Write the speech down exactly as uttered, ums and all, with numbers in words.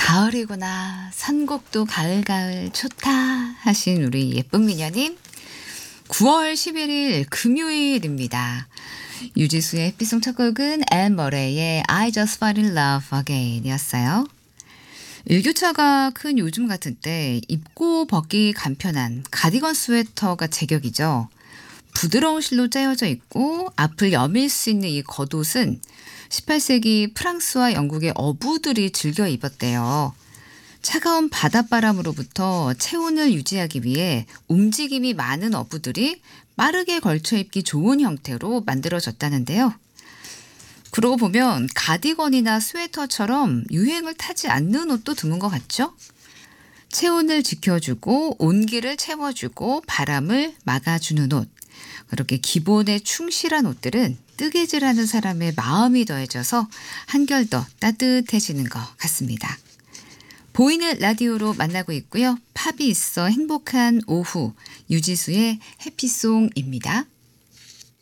가을이구나. 선곡도 가을 가을 좋다 하신 우리 예쁜 미녀님. 구월 십일일 금요일입니다. 유지수의 햇빛송 첫 곡은 앤 머레이의 I Just Fall in Love Again 이었어요. 일교차가 큰 요즘 같은 때 입고 벗기 간편한 가디건 스웨터가 제격이죠. 부드러운 실로 짜여져 있고 앞을 여밀 수 있는 이 겉옷은 십팔 세기 프랑스와 영국의 어부들이 즐겨 입었대요. 차가운 바닷바람으로부터 체온을 유지하기 위해 움직임이 많은 어부들이 빠르게 걸쳐 입기 좋은 형태로 만들어졌다는데요. 그러고 보면 가디건이나 스웨터처럼 유행을 타지 않는 옷도 드문 것 같죠? 체온을 지켜주고 온기를 채워주고 바람을 막아주는 옷. 그렇게 기본에 충실한 옷들은 뜨개질하는 사람의 마음이 더해져서 한결 더 따뜻해지는 것 같습니다. 보이는 라디오로 만나고 있고요. 팝이 있어 행복한 오후 유지수의 해피송입니다.